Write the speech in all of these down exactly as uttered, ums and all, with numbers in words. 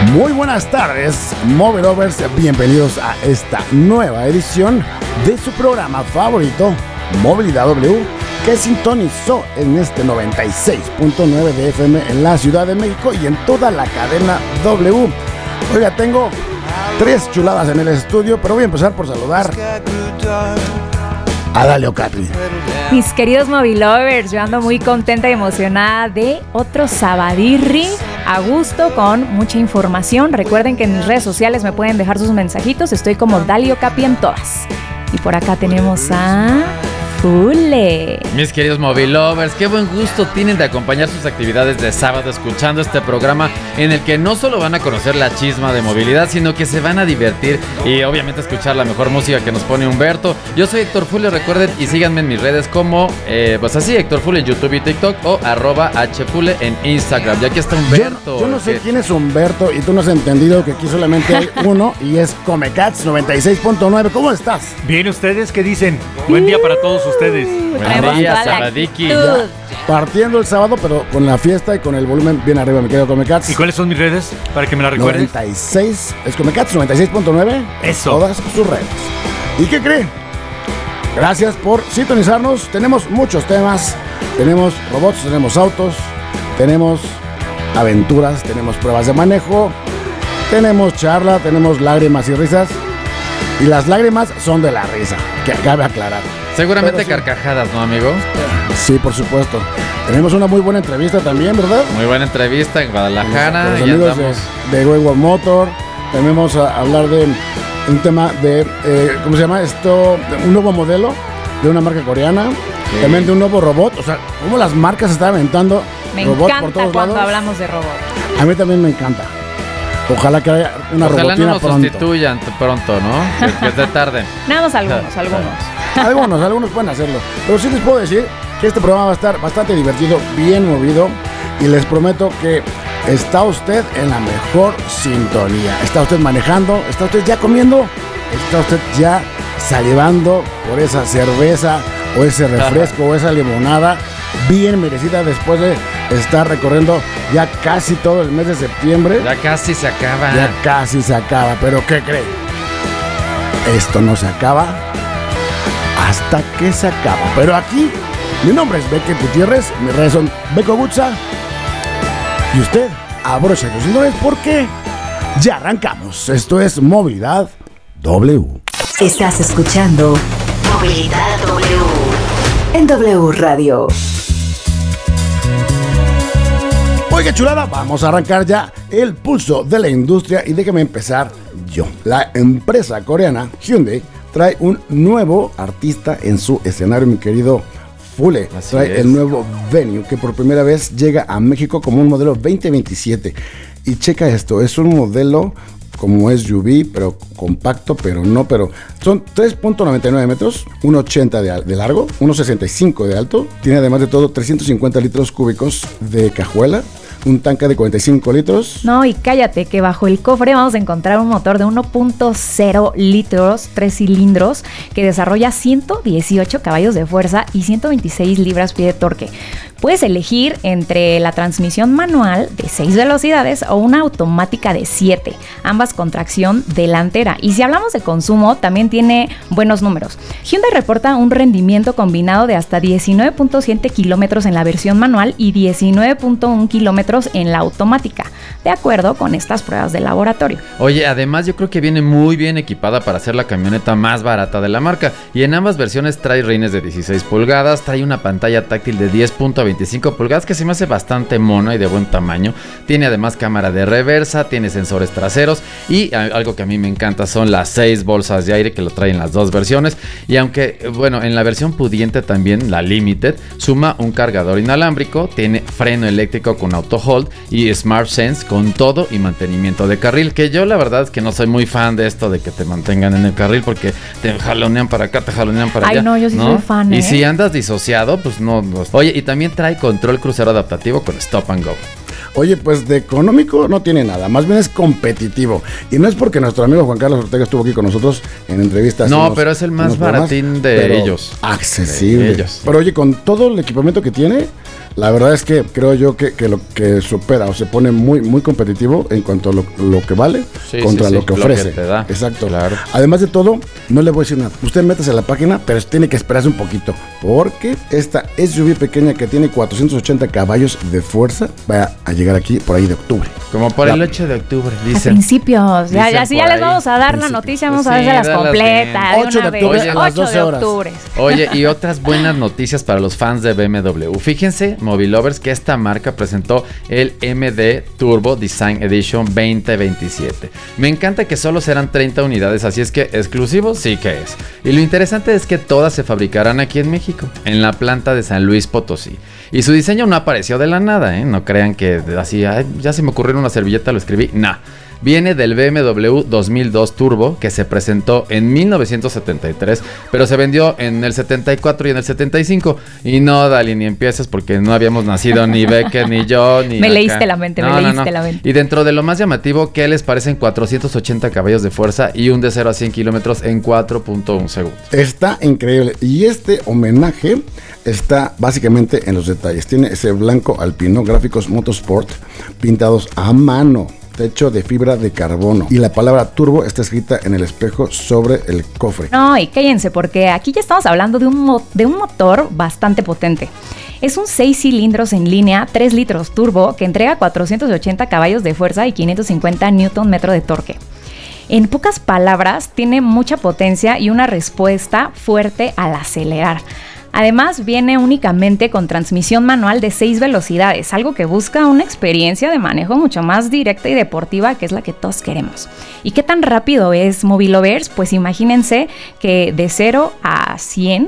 Muy buenas tardes, Mobile Lovers, bienvenidos a esta nueva edición de su programa favorito, Movilidad W, que sintonizó en este noventa y seis punto nueve de F M en la Ciudad de México y en toda la cadena W. Oiga, tengo tres chuladas en el estudio, pero voy a empezar por saludar a Dalia Ocatli. Mis queridos Mobile Lovers, yo ando muy contenta y emocionada de otro sabadirri a gusto con mucha información. Recuerden que en mis redes sociales me pueden dejar sus mensajitos, estoy como Dalia Ocatli en todas. Y por acá tenemos a Fule. Mis queridos Mobile Lovers, qué buen gusto tienen de acompañar sus actividades de sábado escuchando este programa en el que no solo van a conocer la chisma de movilidad, sino que se van a divertir y obviamente escuchar la mejor música que nos pone Humberto. Yo soy Héctor Fule, recuerden y síganme en mis redes como, eh, pues así, Héctor Fule en YouTube y TikTok o arroba hfule en Instagram. Y aquí está Humberto. Yo, yo no sé que... quién es Humberto y tú no has entendido que aquí solamente hay uno y es Comecats noventa y seis punto nueve. ¿Cómo estás? Bien, ¿ustedes qué dicen? Buen día para todos ustedes. Buenos días, Sabadiki. Partiendo el sábado, pero con la fiesta y con el volumen bien arriba, me quedo Comecats. ¿Y cuáles son mis redes? Para que me la recuerden. noventa y seis, es Comecats noventa y seis punto nueve. Eso. Todas sus redes. ¿Y qué cree? Gracias por sintonizarnos. Tenemos muchos temas. Tenemos robots, tenemos autos, tenemos aventuras, tenemos pruebas de manejo, tenemos charla, tenemos lágrimas y risas. Y las lágrimas son de la risa, que cabe aclarar. Seguramente sí, carcajadas, ¿no, amigo? Sí, por supuesto. Tenemos una muy buena entrevista también, ¿verdad? Muy buena entrevista en Guadalajara. Los amigos de, de Wayworld Motor. También vamos a hablar de un tema de, eh, ¿cómo se llama esto? Un nuevo modelo de una marca coreana. Sí. También de un nuevo robot. O sea, cómo las marcas están aventando me robot encanta por todos cuando lados. hablamos de robot. A mí también me encanta. Ojalá que haya una Ojalá robotina no nos pronto. sustituyan pronto, ¿no? Que, que se tarden. Nada más algunos, algunos. Algunos, algunos pueden hacerlo. Pero sí les puedo decir que este programa va a estar bastante divertido, bien movido. Y les prometo que está usted en la mejor sintonía. Está usted manejando, está usted ya comiendo, está usted ya salivando por esa cerveza o ese refresco o esa limonada bien merecida después de estar recorriendo ya casi todo el mes de septiembre. Ya casi se acaba. Ya casi se acaba, pero ¿qué cree? Esto no se acaba hasta que se acaba. Pero aquí, mi nombre es Beque Gutiérrez, mis redes son Beco Gutza. Y usted, abrocha sus cinturones porque ya arrancamos. Esto es Movilidad W. Estás escuchando Movilidad W en W Radio. Oiga, chulada, vamos a arrancar ya el pulso de la industria y déjeme empezar yo. La empresa coreana Hyundai trae un nuevo artista en su escenario, mi querido Fule. Así trae es. el nuevo Venue que por primera vez llega a México como un modelo veinte veintisiete. Y checa esto, es un modelo como S U V, pero compacto, pero no, pero son tres punto noventa y nueve metros, uno ochenta de, de largo, uno sesenta y cinco de alto. Tiene además de todo trescientos cincuenta litros cúbicos de cajuela, un tanque de cuarenta y cinco litros. No, y cállate, que bajo el cofre vamos a encontrar un motor de uno punto cero litros, tres cilindros, que desarrolla ciento dieciocho caballos de fuerza y ciento veintiséis libras-pie de torque. Puedes elegir entre la transmisión manual de seis velocidades o una automática de siete, ambas con tracción delantera. Y si hablamos de consumo, también tiene buenos números. Hyundai reporta un rendimiento combinado de hasta diecinueve punto siete kilómetros en la versión manual y diecinueve punto uno kilómetros en la automática, de acuerdo con estas pruebas de laboratorio. Oye, además yo creo que viene muy bien equipada para ser la camioneta más barata de la marca. Y en ambas versiones trae rines de dieciséis pulgadas, trae una pantalla táctil de diez punto veinticinco pulgadas que se me hace bastante mono y de buen tamaño. Tiene además cámara de reversa, tiene sensores traseros y algo que a mí me encanta son las seis bolsas de aire que lo traen las dos versiones. Y aunque, bueno, en la versión pudiente también, la Limited, suma un cargador inalámbrico, tiene freno eléctrico con auto hold y Smart Sense con todo y mantenimiento de carril, que yo la verdad es que no soy muy fan de esto de que te mantengan en el carril porque te jalonean para acá, te jalonean para Ay, allá. no, yo sí ¿no? soy fan, Y ¿eh? si andas disociado, pues no, no. Oye, y también trae control crucero adaptativo con Stop and Go. Oye, pues de económico no tiene nada, más bien es competitivo. Y no es porque nuestro amigo Juan Carlos Ortega estuvo aquí con nosotros en entrevistas. No, unos, pero es el más baratín de ellos. Accesible. De ellos. Pero oye, con todo el equipamiento que tiene, La verdad es que creo yo que, que lo que supera o se pone muy, muy competitivo en cuanto a lo, lo que vale Sí, contra sí, lo sí, que lo ofrece. que te da. Exacto. Claro. Además de todo, no le voy a decir nada. Usted métase a la página, pero tiene que esperarse un poquito. Porque esta S U V pequeña que tiene cuatrocientos ochenta caballos de fuerza va a llegar aquí por ahí de octubre. Como por La- el ocho de octubre, A dicen. principios, ya, Dicen ya, sí, ya por les ahí. vamos a dar la Principios. noticia, vamos Pues a sí, dárselas dalas completas. bien. ocho de octubre a las ocho doce de horas. octubre. Oye, y otras buenas noticias para los fans de B M W. Fíjense, Mobilovers, que esta marca presentó el M D Turbo Design Edition veinte veintisiete. Me encanta que solo serán treinta unidades, así es que exclusivo sí que es. Y lo interesante es que todas se fabricarán aquí en México, en la planta de San Luis Potosí. Y su diseño no apareció de la nada, ¿eh? No crean que así, "Ay, ya se me ocurrió en una servilleta, lo escribí". Nah. Viene del B M W dos mil dos Turbo, que se presentó en mil novecientos setenta y tres, pero se vendió en el setenta y cuatro y en el setenta y cinco. Y no, Dali, ni empieces porque no habíamos nacido ni Becker, ni yo, ni Me acá. leíste la mente, me leíste la mente. Y dentro de lo más llamativo, ¿qué les parecen cuatrocientos ochenta caballos de fuerza y un de cero a cien kilómetros en cuatro punto uno segundos? Está increíble. Y este homenaje está básicamente en los detalles. Tiene ese blanco alpino, gráficos Motorsport, pintados a mano, techo de fibra de carbono. Y la palabra turbo está escrita en el espejo sobre el cofre. No, y cállense, porque aquí ya estamos hablando de un, mo- de un motor bastante potente. Es un seis cilindros en línea, tres litros turbo, que entrega cuatrocientos ochenta caballos de fuerza y quinientos cincuenta newton metro de torque. En pocas palabras, tiene mucha potencia y una respuesta fuerte al acelerar. Además, viene únicamente con transmisión manual de seis velocidades, algo que busca una experiencia de manejo mucho más directa y deportiva, que es la que todos queremos. ¿Y qué tan rápido es Mobilovers? Pues imagínense que de cero a cien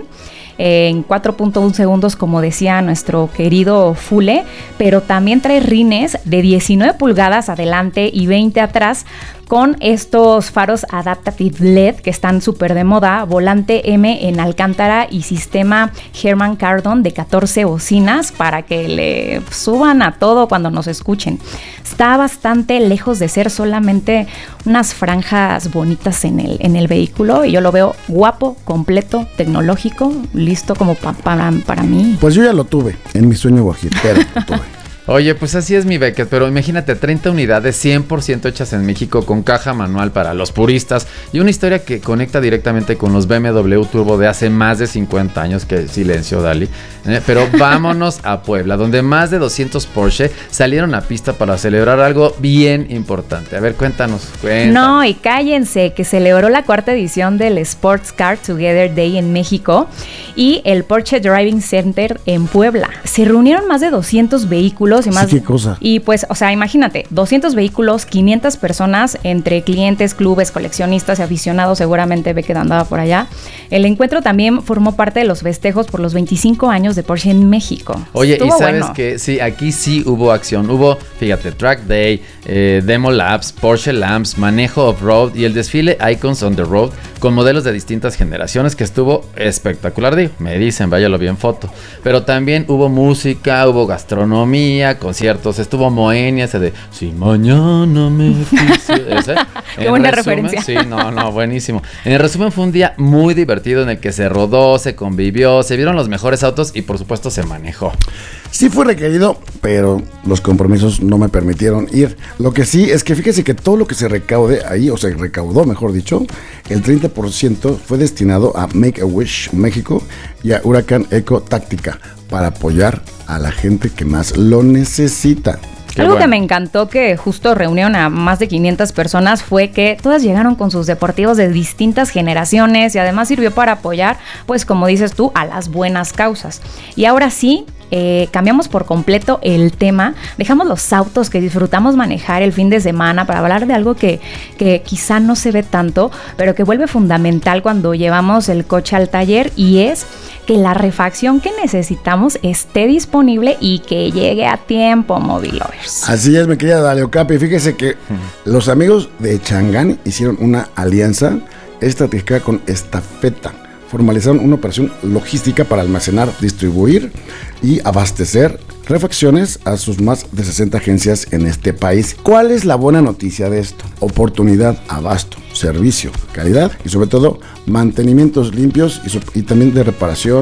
en cuatro punto uno segundos, como decía nuestro querido Fule, pero también trae rines de diecinueve pulgadas adelante y veinte atrás, con estos faros Adaptive L E D que están súper de moda, volante M en Alcántara y sistema Harman Kardon de catorce bocinas para que le suban a todo cuando nos escuchen. Está bastante lejos de ser solamente unas franjas bonitas en el, en el vehículo, y yo lo veo guapo, completo, tecnológico, listo como pa, para, para mí. Pues yo ya lo tuve en mi sueño guajitero. Lo tuve. Oye, pues así es mi Beckett, pero imagínate, treinta unidades cien por ciento hechas en México con caja manual para los puristas y una historia que conecta directamente con los B M W Turbo de hace más de cincuenta años, que silencio, Dali. Eh, pero vámonos a Puebla, donde más de doscientos Porsche salieron a pista para celebrar algo bien importante. A ver, cuéntanos, cuéntanos. No, y cállense, que celebró la cuarta edición del Sports Car Together Day en México y el Porsche Driving Center en Puebla. Se reunieron más de doscientos vehículos y más. Sí, qué cosa. Y pues, o sea, imagínate, doscientos vehículos, quinientas personas entre clientes, clubes, coleccionistas y aficionados, seguramente ve que andaba por allá. El encuentro también formó parte de los festejos por los veinticinco años de Porsche en México. Oye, Estuvo y sabes bueno. que sí, aquí sí hubo acción. Hubo, fíjate, Track Day, eh, Demo Labs, Porsche Lamps, manejo off-road y el desfile Icons on the Road con modelos de distintas generaciones, que estuvo espectacular, digo, me dicen, váyalo bien foto. Pero también hubo música, hubo gastronomía, conciertos, estuvo Moenia, ese de Si mañana me quise- ese. Qué En buena resumen, referencia. Sí, no, no, buenísimo. En resumen, fue un día muy divertido en el que se rodó, se convivió, se vieron los mejores autos y por supuesto se manejó. Sí fue requerido, pero los compromisos no me permitieron ir. Lo que sí es que fíjese que todo lo que se recaude ahí, o se recaudó, mejor dicho, el treinta por ciento fue destinado a Make-A-Wish México y a Huracán Eco Táctica para apoyar a la gente que más lo necesita. Qué Algo bueno. que me encantó, que justo reunieron a más de quinientas personas, fue que todas llegaron con sus deportivos de distintas generaciones y además sirvió para apoyar, pues como dices tú, a las buenas causas. Y ahora sí, eh, cambiamos por completo el tema, dejamos los autos que disfrutamos manejar el fin de semana para hablar de algo que, que quizá no se ve tanto, pero que vuelve fundamental cuando llevamos el coche al taller, y es que la refacción que necesitamos esté disponible y que llegue a tiempo, Mobilovers. Así es, mi querida Dalio Capi. Fíjese que los amigos de Changán hicieron una alianza estratégica con Estafeta. Formalizaron una operación logística para almacenar, distribuir y abastecer refacciones a sus más de sesenta agencias en este país. ¿Cuál es la buena noticia de esto? Oportunidad, abasto, servicio, calidad y sobre todo mantenimientos limpios y, su- y también de reparación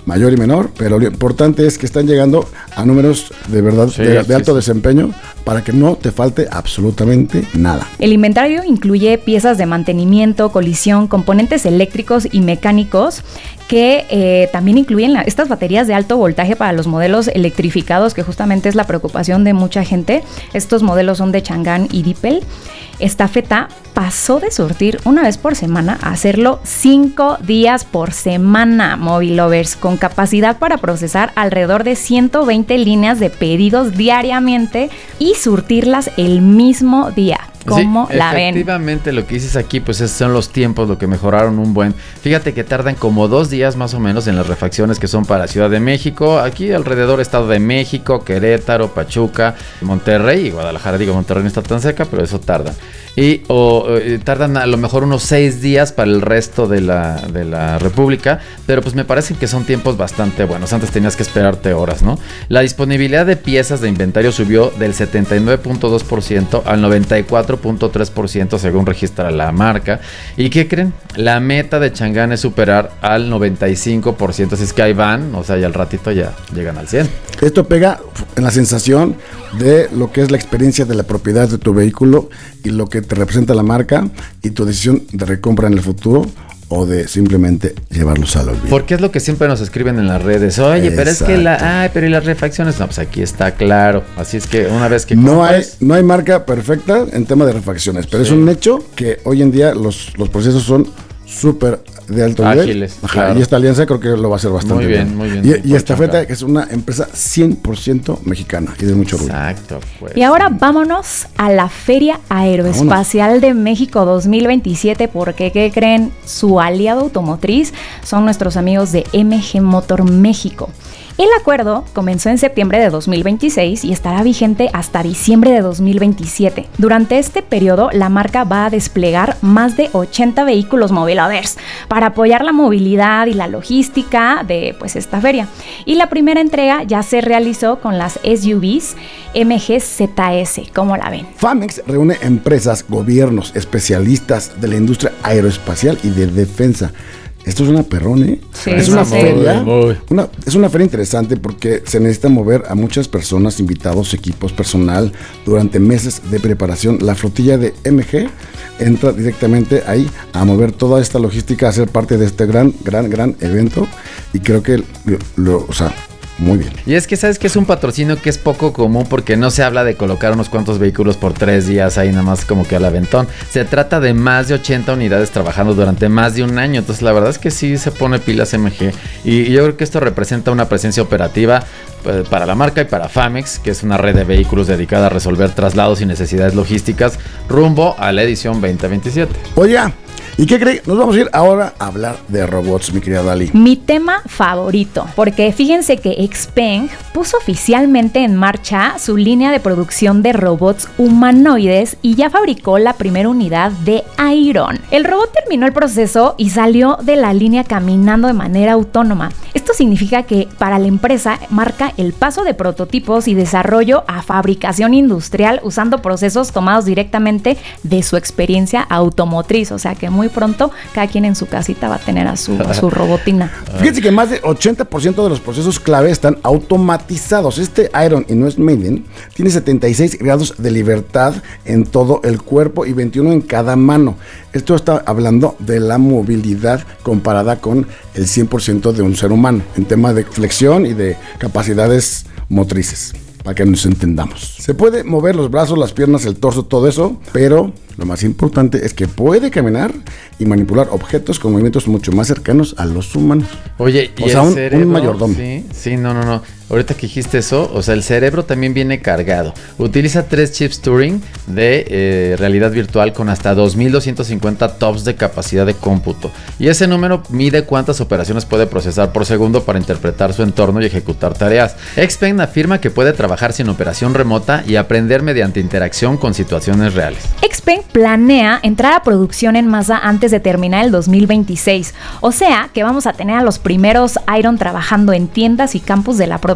mayor y menor, pero lo importante es que están llegando a números de verdad Sí, de, de sí, alto sí. desempeño para que no te falte absolutamente nada. El inventario incluye piezas de mantenimiento, colisión, componentes eléctricos y mecánicos que eh, también incluyen la, estas baterías de alto voltaje para los modelos electrificados, que justamente es la preocupación de mucha gente. Estos modelos son de Chang'an y Dipel. Estafeta pasó de surtir una vez por semana a hacerlo cinco días por semana, Mobile Lovers, con capacidad para procesar alrededor de ciento veinte líneas de pedidos diariamente y surtirlas el mismo día. ¿Cómo Sí, la ven? efectivamente, lo que dices aquí, pues es- son los tiempos lo que mejoraron un buen. Fíjate que tardan como dos días más o menos en las refacciones que son para Ciudad de México, aquí alrededor Estado de México, Querétaro, Pachuca, Monterrey y Guadalajara. Digo, Monterrey no está tan cerca, pero eso tarda. Y o, eh, tardan a lo mejor unos seis días para el resto de la, de la República, pero pues me parecen que son tiempos bastante buenos. Antes tenías que esperarte horas, ¿no? La disponibilidad de piezas de inventario subió del setenta y nueve punto dos por ciento al noventa y cuatro punto tres por ciento según registra la marca. ¿Y qué creen? La meta de Chang'an es superar al noventa y cinco por ciento, así es que ahí van, o sea, ya al ratito ya llegan al cien. Esto pega en la sensación de lo que es la experiencia de la propiedad de tu vehículo y lo que te representa la marca y tu decisión de recompra en el futuro o de simplemente llevarlos al olvido. Porque es lo que siempre nos escriben en las redes. Oye, pero es que la... Exacto. Ay, pero ¿y las refacciones? No, pues aquí está claro. Así es que una vez que No hay, compras- no hay marca perfecta en tema de refacciones, pero Sí. es un hecho que hoy en día los, los procesos son súper de alto nivel. Ágiles, Ajá, claro. y esta alianza creo que lo va a hacer bastante Muy bien, muy bien, Y, muy y por Estafeta, Chang'an. que es una empresa cien por ciento mexicana y de mucho orgullo. Exacto, pues. Y ahora vámonos a la Feria Aeroespacial de México dos mil veintisiete, porque ¿qué creen? Su aliado automotriz son nuestros amigos de M G Motor México. El acuerdo comenzó en septiembre de dos mil veintiséis y estará vigente hasta diciembre de dos mil veintisiete. Durante este periodo, la marca va a desplegar más de ochenta vehículos Mobilovers para apoyar la movilidad y la logística de pues, esta feria. Y la primera entrega ya se realizó con las S U Vs M G Z S. ¿Cómo la ven? FAMEX reúne empresas, gobiernos, especialistas de la industria aeroespacial y de defensa. Esto es una perrón, ¿eh? Sí, es sí, una sí. feria. Muy, muy. Una, es una feria interesante porque se necesita mover a muchas personas, invitados, equipos, personal, durante meses de preparación. La flotilla de M G entra directamente ahí a mover toda esta logística, a ser parte de este gran, gran, gran evento. Y creo que, lo, lo- o sea, muy bien. Y es que sabes que es un patrocinio que es poco común porque no se habla de colocar unos cuantos vehículos por tres días ahí nada más como que al aventón. Se trata de más de ochenta unidades trabajando durante más de un año. Entonces la verdad es que sí se pone pilas M G. Y yo creo que esto representa una presencia operativa pues, para la marca y para FAMEX, que es una red de vehículos dedicada a resolver traslados y necesidades logísticas rumbo a la edición veinte veintisiete. Oye, ¿y qué cree? Nos vamos a ir ahora a hablar de robots, mi querida Dali. Mi tema favorito, porque fíjense que Xpeng puso oficialmente en marcha su línea de producción de robots humanoides y ya fabricó la primera unidad de Iron. El robot terminó el proceso y salió de la línea caminando de manera autónoma. Esto significa que para la empresa marca el paso de prototipos y desarrollo a fabricación industrial usando procesos tomados directamente de su experiencia automotriz, o sea que muy pronto cada quien en su casita va a tener a su, a su robotina. Fíjense que más de ochenta por ciento de los procesos clave están automatizados. Este Iron, y no es Maiden, tiene setenta y seis grados de libertad en todo el cuerpo y veintiuno en cada mano. Esto está hablando de la movilidad comparada con el cien por ciento de un ser humano en tema de flexión y de capacidades motrices, para que nos entendamos. Se puede mover los brazos, las piernas, el torso, todo eso, pero lo más importante es que puede caminar y manipular objetos con movimientos mucho más cercanos a los humanos. Oye, y O sea, el un- un cerebro, mayordomo. Sí, sí, no, no, no. Ahorita que dijiste eso, o sea, el cerebro también viene cargado. Utiliza tres chips Turing de eh, realidad virtual con hasta dos mil doscientos cincuenta tops de capacidad de cómputo. Y ese número mide cuántas operaciones puede procesar por segundo para interpretar su entorno y ejecutar tareas. Xpeng afirma que puede trabajar sin operación remota y aprender mediante interacción con situaciones reales. Xpeng planea entrar a producción en masa antes de terminar el dos mil veintiséis, o sea que vamos a tener a los primeros Iron trabajando en tiendas y campus de la propia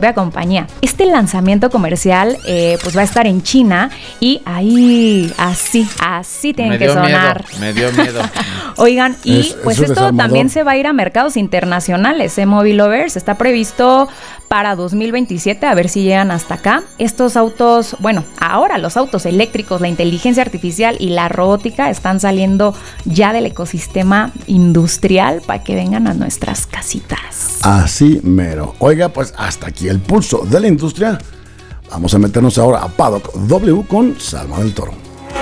propia compañía. Este lanzamiento comercial eh, pues va a estar en China y ahí, así, así tienen me que sonar. Miedo, me dio miedo. Oigan, y Es- pues es un esto desarmador. también se va a ir a mercados internacionales, ¿eh, Mobile Lovers? Está previsto para dos mil veintisiete, a ver si llegan hasta acá. Estos autos, bueno, ahora los autos eléctricos, la inteligencia artificial y la robótica están saliendo ya del ecosistema industrial para que vengan a nuestras casitas. Así mero. Oiga, pues hasta aquí el pulso de la industria. Vamos a meternos ahora a Paddock W con Salma del Toro.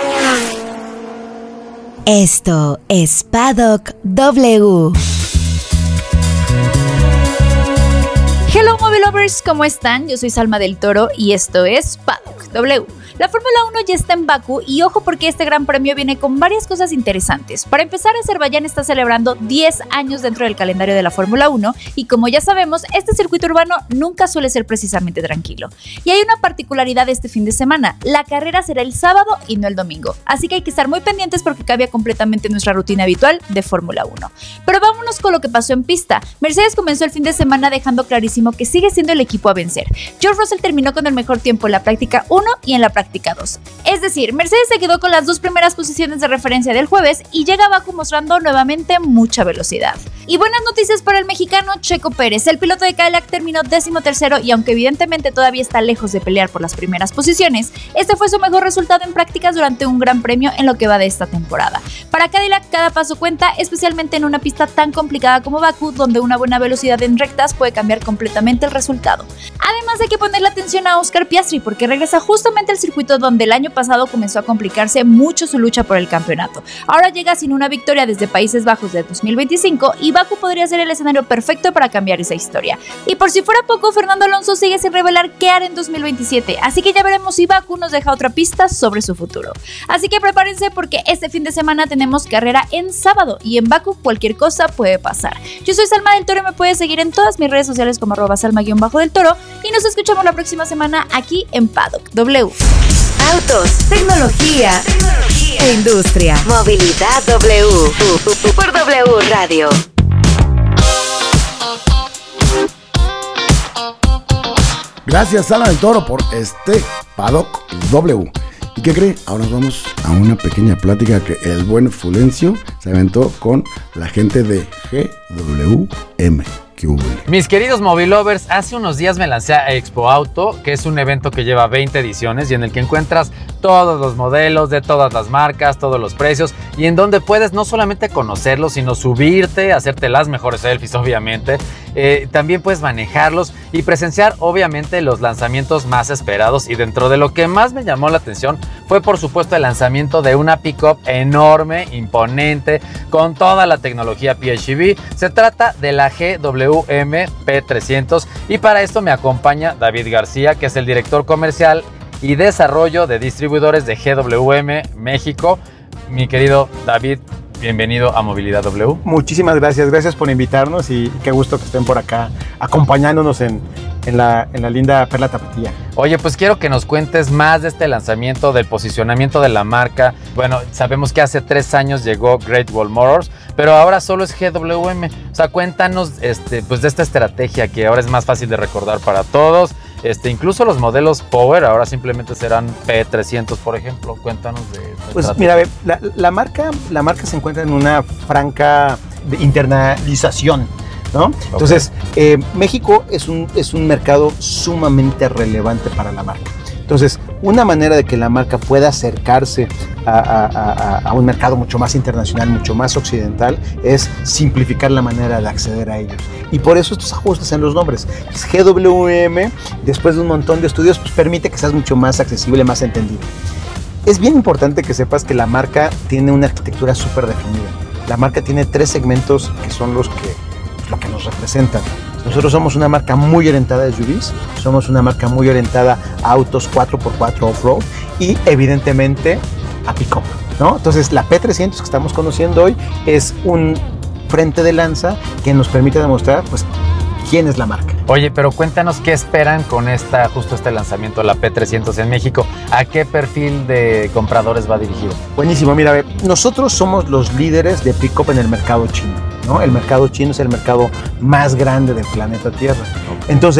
Esto es Paddock W. Hello Mobile Lovers, ¿cómo están? Yo soy Salma del Toro y esto es Paddock W. La Fórmula uno ya está en Bakú y ojo porque este gran premio viene con varias cosas interesantes. Para empezar, Azerbaiyán está celebrando diez años dentro del calendario de la Fórmula uno y como ya sabemos, este circuito urbano nunca suele ser precisamente tranquilo. Y hay una particularidad este fin de semana, la carrera será el sábado y no el domingo, así que hay que estar muy pendientes porque cambia completamente nuestra rutina habitual de Fórmula uno. Pero vámonos con lo que pasó en pista. Mercedes comenzó el fin de semana dejando clarísimo que sigue siendo el equipo a vencer. George Russell terminó con el mejor tiempo en la práctica uno y en la práctica dos. Es decir, Mercedes se quedó con las dos primeras posiciones de referencia del jueves y llega a Bakú mostrando nuevamente mucha velocidad. Y buenas noticias para el mexicano Checo Pérez. El piloto de Cadillac terminó décimo tercero y aunque evidentemente todavía está lejos de pelear por las primeras posiciones, este fue su mejor resultado en prácticas durante un gran premio en lo que va de esta temporada. Para Cadillac cada paso cuenta, especialmente en una pista tan complicada como Bakú, donde una buena velocidad en rectas puede cambiar completamente el resultado. Además hay que ponerle atención a Oscar Piastri porque regresa justamente al circuito donde el año pasado comenzó a complicarse mucho su lucha por el campeonato. Ahora llega sin una victoria desde Países Bajos de dos mil veinticinco y Bakú podría ser el escenario perfecto para cambiar esa historia. Y por si fuera poco, Fernando Alonso sigue sin revelar qué hará en dos mil veintisiete, así que ya veremos si Bakú nos deja otra pista sobre su futuro. Así que prepárense porque este fin de semana tenemos carrera en sábado y en Bakú cualquier cosa puede pasar. Yo soy Salma del Toro y me puedes seguir en todas mis redes sociales como arroba salma-del Toro y nos escuchamos la próxima semana aquí en Paddock W. Autos, tecnología, tecnología e industria. Movilidad W. Por W Radio. Gracias, Salma del Toro, por este Paddock W. ¿Y qué cree? Ahora nos vamos a una pequeña plática que el buen Fulencio se aventó con la gente de G W M. Mis queridos Mobile Lovers, hace unos días me lancé a Expo Auto, que es un evento que lleva veinte ediciones y en el que encuentras todos los modelos de todas las marcas, todos los precios y en donde puedes no solamente conocerlos, sino subirte, hacerte las mejores selfies, obviamente. Eh, también puedes manejarlos y presenciar, obviamente, los lanzamientos más esperados. Y dentro de lo que más me llamó la atención fue, por supuesto, el lanzamiento de una pick-up enorme, imponente, con toda la tecnología P H E V. Se trata de la G W M P trescientos y para esto me acompaña David García, que es el director comercial y desarrollo de distribuidores de G W M México. Mi querido David, bienvenido a Movilidad W. Muchísimas gracias, gracias por invitarnos y qué gusto que estén por acá acompañándonos en, en, la, en la linda Perla Tapatía. Oye, pues quiero que nos cuentes más de este lanzamiento, del posicionamiento de la marca. Bueno, sabemos que hace tres años llegó Great Wall Motors, pero ahora solo es G W M. O sea, cuéntanos este, pues de esta estrategia que ahora es más fácil de recordar para todos. Este, incluso los modelos Power ahora simplemente serán P trescientos, por ejemplo. Cuéntanos de esta Pues estrategia. mira, la, la, marca, la marca se encuentra en una franca de internalización, ¿no? Okay. Entonces, eh, México es un, es un mercado sumamente relevante para la marca. Entonces, una manera de que la marca pueda acercarse a, a, a, a un mercado mucho más internacional, mucho más occidental, es simplificar la manera de acceder a ellos. Y por eso estos ajustes en los nombres. G W M, después de un montón de estudios, pues permite que seas mucho más accesible, más entendible. Es bien importante que sepas que la marca tiene una arquitectura súper definida. La marca tiene tres segmentos que son los que, lo que nos representan. Nosotros somos una marca muy orientada a S U Vs, somos una marca muy orientada a autos cuatro por cuatro off-road y evidentemente a pick-up, ¿no? Entonces la P trescientos que estamos conociendo hoy es un frente de lanza que nos permite demostrar pues quién es la marca. Oye, pero cuéntanos qué esperan con esta, justo este lanzamiento de la P trescientos en México. ¿A qué perfil de compradores va dirigido? Buenísimo, mira, nosotros somos los líderes de pick-up en el mercado chino, ¿no? El mercado chino es el mercado más grande del planeta Tierra. Entonces,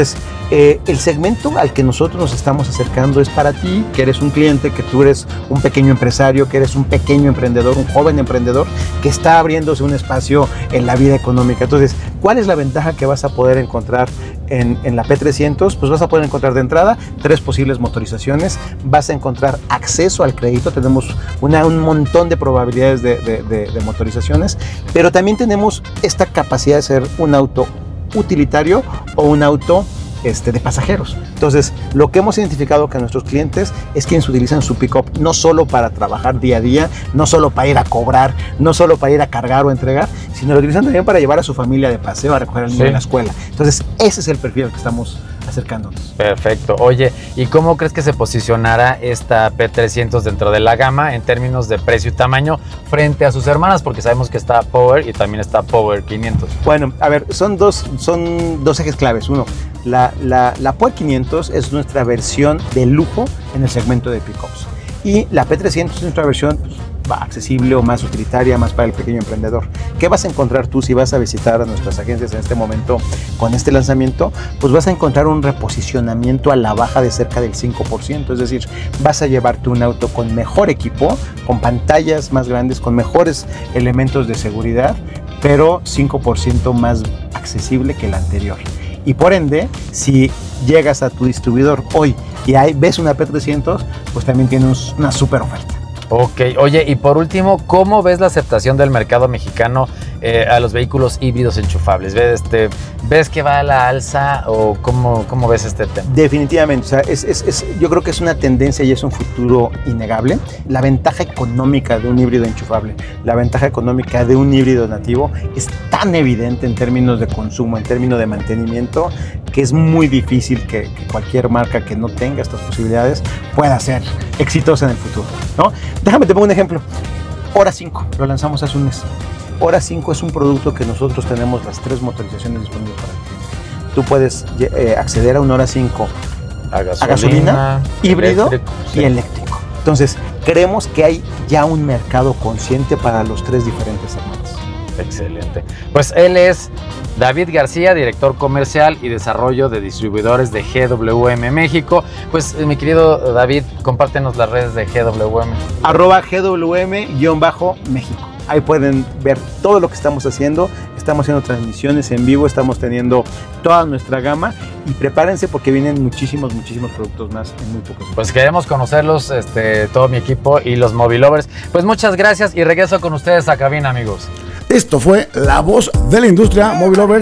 Eh, el segmento al que nosotros nos estamos acercando es para ti, que eres un cliente, que tú eres un pequeño empresario, que eres un pequeño emprendedor, un joven emprendedor que está abriéndose un espacio en la vida económica. Entonces, ¿cuál es la ventaja que vas a poder encontrar en, en la P trescientos? Pues vas a poder encontrar de entrada tres posibles motorizaciones, vas a encontrar acceso al crédito, tenemos una, un montón de probabilidades de, de, de, de motorizaciones, pero también tenemos esta capacidad de ser un auto utilitario o un auto Este, de pasajeros. Entonces, lo que hemos identificado que nuestros clientes es quienes utilizan su pick-up no solo para trabajar día a día, no solo para ir a cobrar, no solo para ir a cargar o entregar, sino lo utilizan también para llevar a su familia de paseo, a recoger al niño Sí. en la escuela. Entonces, ese es el perfil al que estamos acercándonos. Perfecto. Oye, ¿y cómo crees que se posicionará esta P trescientos dentro de la gama en términos de precio y tamaño frente a sus hermanas? Porque sabemos que está Power y también está Power quinientos. Bueno, a ver, son dos, son dos ejes claves. Uno, la, la, la Power quinientos es nuestra versión de lujo en el segmento de pickups. Y la P trescientos es nuestra versión pues, accesible o más utilitaria, más para el pequeño emprendedor. ¿Qué vas a encontrar tú si vas a visitar a nuestras agencias en este momento con este lanzamiento? Pues vas a encontrar un reposicionamiento a la baja de cerca del cinco por ciento, es decir, vas a llevarte un auto con mejor equipo, con pantallas más grandes, con mejores elementos de seguridad, pero cinco por ciento más accesible que el anterior. Y por ende, si llegas a tu distribuidor hoy y ahí ves una P trescientos, pues también tienes una súper oferta. Ok, oye, y por último, ¿cómo ves la aceptación del mercado mexicano eh, a los vehículos híbridos enchufables? ¿Ves, este, ¿ves que va a la alza o cómo, cómo ves este tema? Definitivamente, o sea, es, es, es, yo creo que es una tendencia y es un futuro innegable. La ventaja económica de un híbrido enchufable, la ventaja económica de un híbrido nativo es tan evidente en términos de consumo, en términos de mantenimiento, que es muy difícil que, que cualquier marca que no tenga estas posibilidades pueda ser exitosa en el futuro, ¿no? Déjame te pongo un ejemplo. Hora cinco, lo lanzamos hace un mes. Hora cinco es un producto que nosotros tenemos las tres motorizaciones disponibles para el cliente. Tú puedes eh, acceder a un Hora cinco A gasolina, a gasolina híbrido eléctrico, sí. y eléctrico. Entonces, creemos que hay ya un mercado consciente para los tres diferentes segmentos. Excelente. Pues él es David García, director comercial y desarrollo de distribuidores de G W M México. Pues mi querido David, compártenos las redes de G W M. Arroba G W M-México. Ahí pueden ver todo lo que estamos haciendo. Estamos haciendo transmisiones en vivo, estamos teniendo toda nuestra gama y prepárense porque vienen muchísimos, muchísimos productos más en muy pocos días. Pues queremos conocerlos, este, todo mi equipo y los Movilovers. Pues muchas gracias y regreso con ustedes a cabina, amigos. Esto fue La Voz de la Industria Movilovers.